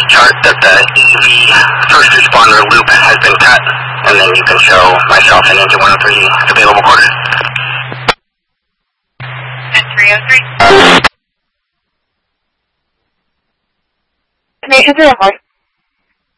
chart that the EV first responder loop has been cut, and then you can show myself and Engine 103 available quarters. 303. Nation 3 Horse